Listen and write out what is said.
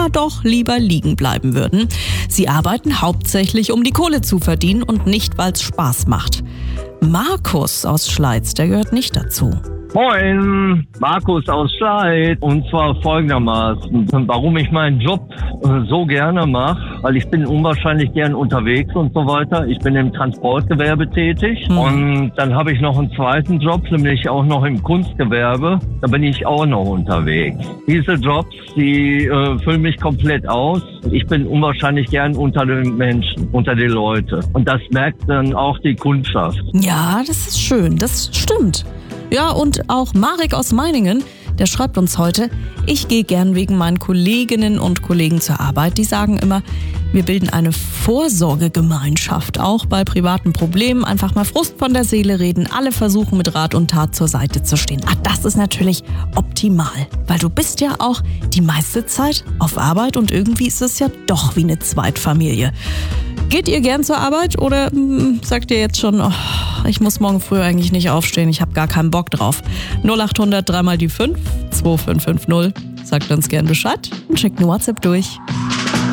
doch lieber liegen bleiben würden. Sie arbeiten hauptsächlich, um die Kohle zu verdienen und nicht, weil es Spaß macht. Markus aus Schleiz, der gehört nicht dazu. Moin, Markus aus Schleiz. Und zwar folgendermaßen, warum ich meinen Job so gerne mache, weil ich bin unwahrscheinlich gern unterwegs und so weiter. Ich bin im Transportgewerbe tätig und dann habe ich noch einen zweiten Job, nämlich auch noch im Kunstgewerbe. Da bin ich auch noch unterwegs. Diese Jobs, die füllen mich komplett aus. Ich bin unwahrscheinlich gern unter den Menschen, unter den Leuten. Und das merkt dann auch die Kundschaft. Ja, das ist schön, das stimmt. Ja, und auch Marek aus Meiningen, der schreibt uns heute, ich gehe gern wegen meinen Kolleginnen und Kollegen zur Arbeit. Die sagen immer, wir bilden eine Vorsorgegemeinschaft. Auch bei privaten Problemen einfach mal Frust von der Seele reden. Alle versuchen mit Rat und Tat zur Seite zu stehen. Das ist natürlich optimal, weil du bist ja auch die meiste Zeit auf Arbeit und irgendwie ist es ja doch wie eine Zweitfamilie. Geht ihr gern zur Arbeit oder sagt ihr jetzt schon, ich muss morgen früh eigentlich nicht aufstehen, ich habe gar keinen Bock drauf? 0800 3 mal die 5 2550. Sagt uns gern Bescheid und schickt eine WhatsApp durch.